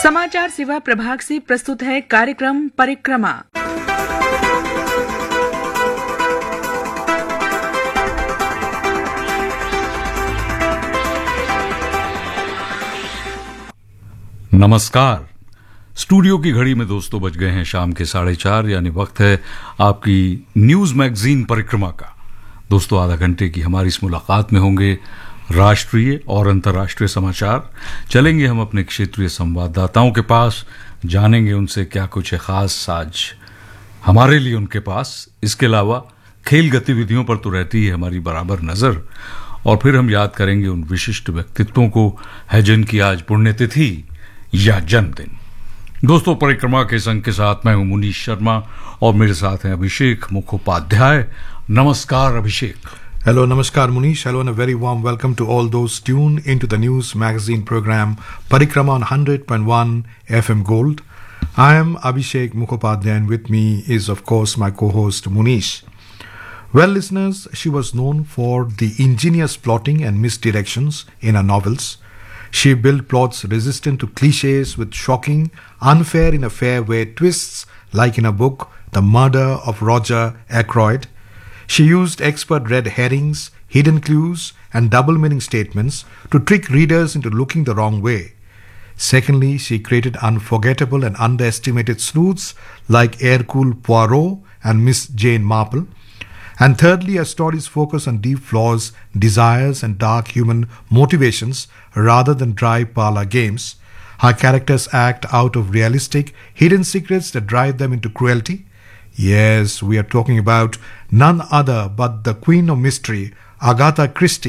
समाचार सेवा प्रभाग से प्रस्तुत है कार्यक्रम परिक्रमा। नमस्कार। स्टूडियो की घड़ी में दोस्तों बज गए हैं शाम के 4:30, यानी वक्त है आपकी न्यूज मैगजीन परिक्रमा का। दोस्तों, आधा घंटे की हमारी इस मुलाकात में होंगे राष्ट्रीय और अंतर्राष्ट्रीय समाचार। चलेंगे हम अपने क्षेत्रीय संवाददाताओं के पास, जानेंगे उनसे क्या कुछ है खास आज हमारे लिए उनके पास। इसके अलावा खेल गतिविधियों पर तो रहती है हमारी बराबर नजर, और फिर हम याद करेंगे उन विशिष्ट व्यक्तित्वों को है जिनकी आज पुण्यतिथि या जन्मदिन। दोस्तों, परिक्रमा के संग के साथ मैं हूं मुनीश शर्मा और मेरे साथ हैं अभिषेक मुखोपाध्याय। नमस्कार अभिषेक। Hello, Namaskar Munish. Hello and a very warm welcome to all those tuned into the news magazine program Parikrama on 100.1 FM Gold. I am Abhishek Mukhopadhyay and with me is of course my co-host Munish. Well listeners, she was known for the ingenious plotting and misdirections in her novels. She built plots resistant to cliches with shocking, unfair in a fair way twists like in her book The Murder of Roger Ackroyd. She used expert red herrings, hidden clues, and double-meaning statements to trick readers into looking the wrong way. Secondly, she created unforgettable and underestimated sleuths like Hercule Poirot and Miss Jane Marple. And thirdly, her stories focus on deep flaws, desires, and dark human motivations rather than dry parlor games. Her characters act out of realistic, hidden secrets that drive them into cruelty. Yes, we are talking about none other but the Queen of Mystery, Agatha Christie.